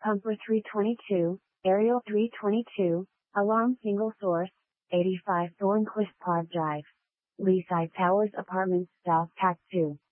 Pumper 322, Aerial 322, Alarm Single Source, 85 Thorncliffe Park Drive. Leaside Towers Apartments South Tac 2.